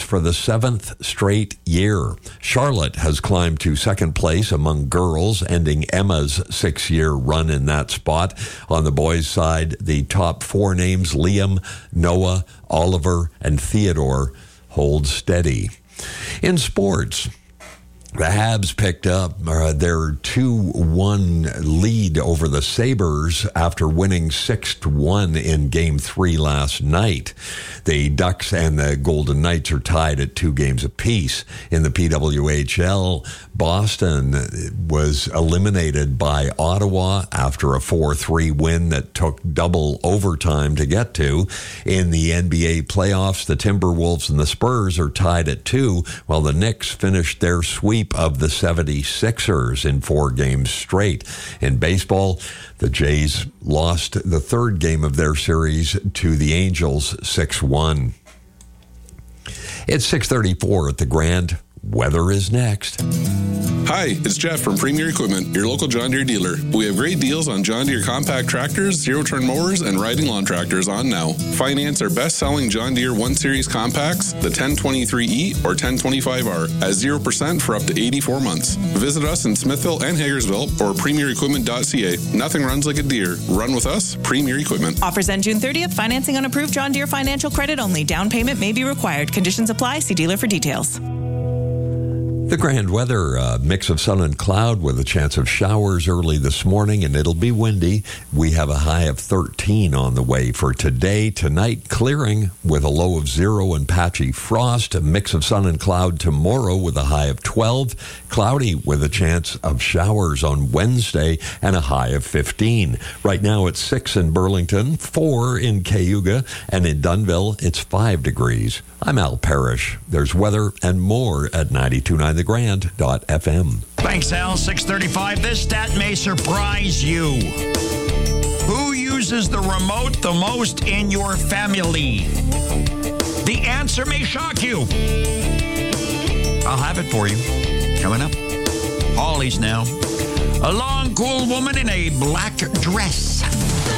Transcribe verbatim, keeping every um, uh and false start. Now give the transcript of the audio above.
for the seventh straight year. Charlotte has climbed to second place among girls, ending Emma's six-year run in that spot. On the boys' side, the top four names, Liam, Noah, Oliver, and Theodore, hold steady. In sports, the Habs picked up uh, their two one lead over the Sabres after winning six to one in Game three last night. The Ducks and the Golden Knights are tied at two games apiece. In the P W H L, Boston was eliminated by Ottawa after a four three win that took double overtime to get to. In the N B A playoffs, the Timberwolves and the Spurs are tied at two, while the Knicks finished their sweep of the seventy-sixers in four games straight. In baseball, the Jays lost the third game of their series to the Angels six one. It's six thirty-four at the Grand. Weather is next. Hi, it's Jeff from Premier Equipment, your local John Deere dealer. We have great deals on John Deere compact tractors, zero-turn mowers, and riding lawn tractors on now. Finance our best-selling John Deere one series compacts, the ten twenty-three E or ten twenty-five R, at zero percent for up to eighty-four months. Visit us in Smithville and Hagersville or premier equipment dot c a. Nothing runs like a Deere. Run with us, Premier Equipment. Offers end June thirtieth. Financing on approved John Deere financial credit only. Down payment may be required. Conditions apply. See dealer for details. The Grand weather, a uh, mix of sun and cloud with a chance of showers early this morning, and it'll be windy. We have a high of thirteen on the way for today. Tonight, clearing with a low of zero and patchy frost. A mix of sun and cloud tomorrow with a high of twelve. Cloudy with a chance of showers on Wednesday and a high of fifteen. Right now, it's six in Burlington, four in Cayuga, and in Dunnville, it's five degrees. I'm Al Parrish. There's weather and more at ninety-two point nine the grand dot f m. Thanks, Al. six thirty-five. This stat may surprise you. Who uses the remote the most in your family? The answer may shock you. I'll have it for you. Coming up, Holly's now. A long, cool woman in a black dress.